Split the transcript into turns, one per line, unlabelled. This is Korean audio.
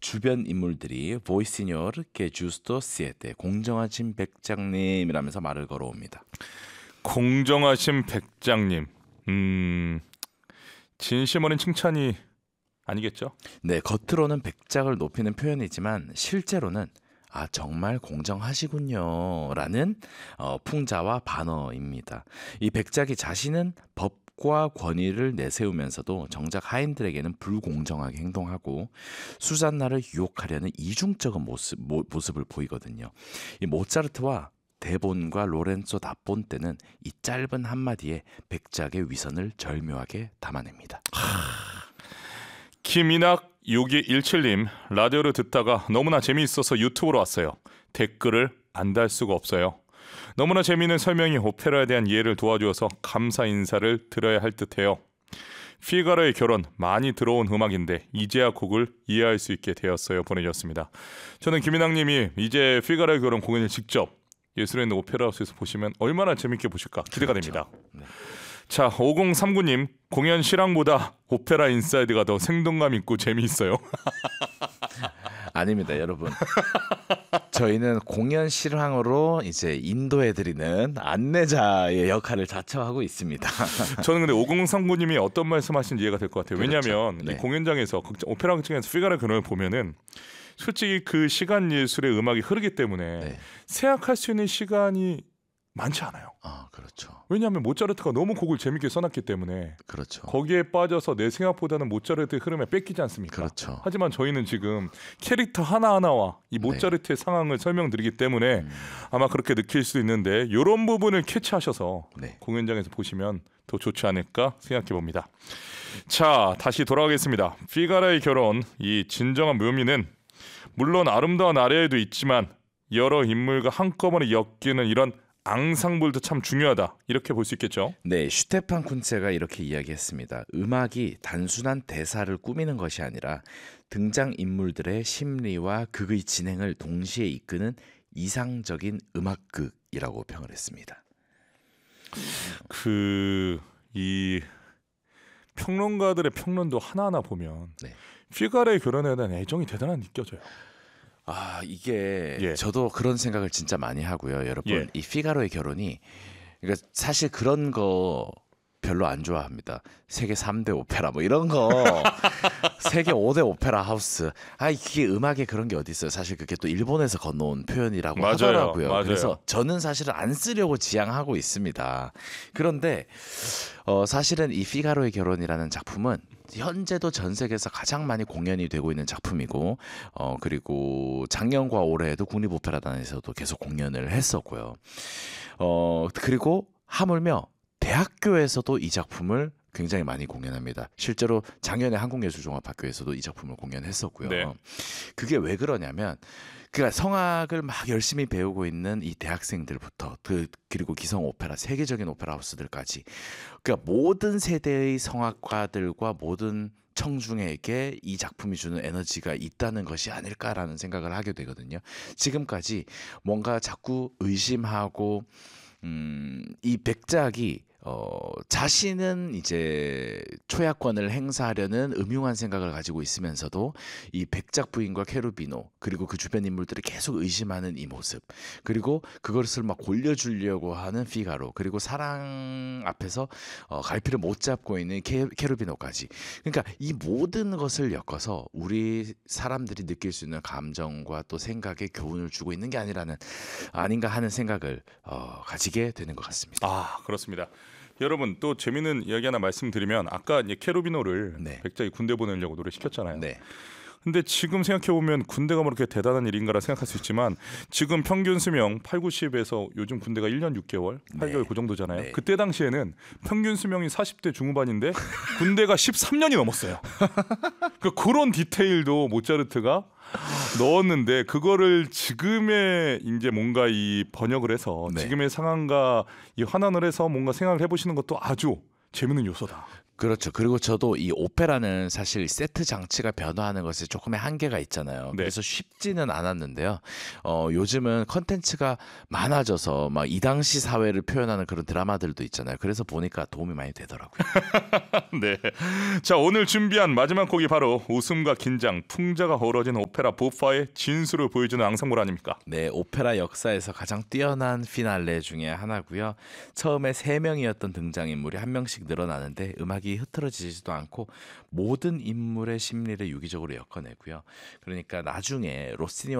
주변 인물들이 Voi signor che giusto siete, 공정하신 백장님이라면서 말을 걸어옵니다.
공정하신 백장님. 진심 어린 칭찬이 아니겠죠?
네, 겉으로는 백작을 높이는 표현이지만 실제로는 아 정말 공정하시군요 라는 풍자와 반어입니다. 이 백작이 자신은 법과 권위를 내세우면서도 정작 하인들에게는 불공정하게 행동하고 수잔나를 유혹하려는 이중적인 모습을 보이거든요. 이 모차르트와 대본과 로렌조 다 본테는 이 짧은 한마디에 백작의 위선을 절묘하게 담아냅니다.
김인학 6217님, 라디오를 듣다가 너무나 재미있어서 유튜브로 왔어요. 댓글을 안 달 수가 없어요. 너무나 재미있는 설명이 오페라에 대한 이해를 도와주어서 감사 인사를 드려야 할 듯해요. 피가로의 결혼, 많이 들어온 음악인데 이제야 곡을 이해할 수 있게 되었어요. 보내주셨습니다. 저는 김인학님이 이제 피가로의 결혼 공연을 직접 예술에 있는 오페라하우스에서 보시면 얼마나 재밌게 보실까 기대가 됩니다.
네.
자, 5039님, 공연 실황보다 오페라 인사이드가 더 생동감 있고 재미있어요.
아닙니다, 여러분. 저희는 공연 실황으로 이제 인도해드리는 안내자의 역할을 자처하고 있습니다.
저는 근데 5039님이 어떤 말씀하시는지 이해가 될 것 같아요.
그렇죠.
왜냐하면
네.
이 공연장에서 오페라 극장에서 피가로 결혼을 보면은 솔직히 그 시간 예술의 음악이 흐르기 때문에
네.
생각할 수 있는 시간이 많지 않아요.
아, 그렇죠.
왜냐하면 모차르트가 너무 곡을 재밌게 써놨기 때문에
그렇죠.
거기에 빠져서 내 생각보다는 모차르트의 흐름에 뺏기지 않습니까?
그렇죠.
하지만 저희는 지금 캐릭터 하나하나와 이 모차르트의 상황을 설명드리기 때문에 아마 그렇게 느낄 수 있는데 이런 부분을 캐치하셔서
네.
공연장에서 보시면 더 좋지 않을까 생각해 봅니다. 자, 다시 돌아가겠습니다. 피가로의 결혼, 이 진정한 묘미는 물론 아름다운 아리아에도 있지만 여러 인물과 한꺼번에 엮이는 이런 앙상블도 참 중요하다, 이렇게 볼 수 있겠죠.
네, 슈테판 쿤체가 이렇게 이야기했습니다. 음악이 단순한 대사를 꾸미는 것이 아니라 등장 인물들의 심리와 극의 진행을 동시에 이끄는 이상적인 음악극이라고 평을 했습니다.
이 평론가들의 평론도 하나하나 보면
네.
피가로의 결혼에 대한 애정이 대단한 느껴져요.
아, 이게
예.
저도 그런 생각을 진짜 많이 하고요, 여러분.
예.
이 피가로의 결혼이 그러니까 사실 그런 거 별로 안 좋아합니다. 세계 3대 오페라 뭐 이런 거 세계 5대 오페라 하우스. 아, 이게 음악에 그런 게 어디 있어요. 사실 그게 또 일본에서 건너온 표현이라고
맞아요.
하더라고요.
맞아요.
그래서 저는 사실은 안 쓰려고 지향하고 있습니다. 그런데 사실은 이 피가로의 결혼이라는 작품은 현재도 전 세계에서 가장 많이 공연이 되고 있는 작품이고 그리고 작년과 올해에도 국립오페라단에서도 계속 공연을 했었고요. 그리고 하물며 대학교에서도 이 작품을 굉장히 많이 공연합니다. 실제로 작년에 한국예술종합학교에서도 이 작품을 공연했었고요.
네.
그게 왜 그러냐면 그러니까 성악을 막 열심히 배우고 있는 이 대학생들부터 그리고 기성 오페라, 세계적인 오페라 하우스들까지 그러니까 모든 세대의 성악가들과 모든 청중에게 이 작품이 주는 에너지가 있다는 것이 아닐까라는 생각을 하게 되거든요. 지금까지 뭔가 자꾸 의심하고 이 백작이 자신은 이제 초야권을 행사하려는 음흉한 생각을 가지고 있으면서도 이 백작 부인과 케루비노 그리고 그 주변 인물들을 계속 의심하는 이 모습, 그리고 그것을 막 골려주려고 하는 피가로, 그리고 사랑 앞에서 갈피를 못 잡고 있는 케루비노까지. 그러니까 이 모든 것을 엮어서 우리 사람들이 느낄 수 있는 감정과 또 생각에 교훈을 주고 있는 게 아닌가 하는 생각을 가지게 되는 것 같습니다.
아, 그렇습니다. 여러분, 또 재미있는 이야기 하나 말씀드리면 아까 이제 케루비노를
네.
백작이 군대 보내려고 노래 시켰잖아요.
네.
근데 지금 생각해보면 군대가 뭐 이렇게 대단한 일인가라 생각할 수 있지만 지금 평균 수명 8, 90에서 요즘 군대가 1년 6개월, 8개월
네.
그 정도잖아요.
네.
그때 당시에는 평균 수명이 40대 중후반인데 군대가 13년이 넘었어요. 그러니까 그런 디테일도 모차르트가 넣었는데 그거를 지금의 이제 뭔가 이 번역을 해서
네.
지금의 상황과 이 환원을 해서 뭔가 생각을 해보시는 것도 아주 재밌는 요소다.
그렇죠. 그리고 저도 이 오페라는 사실 세트 장치가 변화하는 것에 조금의 한계가 있잖아요.
네.
그래서 쉽지는 않았는데요. 요즘은 컨텐츠가 많아져서 막 이 당시 사회를 표현하는 그런 드라마들도 있잖아요. 그래서 보니까 도움이 많이 되더라고요.
네. 자, 오늘 준비한 마지막 곡이 바로 웃음과 긴장, 풍자가 어우러진 오페라 보파의 진수를 보여주는 앙상블 아닙니까?
네, 오페라 역사에서 가장 뛰어난 피날레 중에 하나고요. 처음에 3명이었던 등장인물이 1명씩 늘어나는데 음악이 흐트러지지도 않고 모든 인물의 심리를 유기적으로 엮어내고요. 그러니까 나중에 로시니와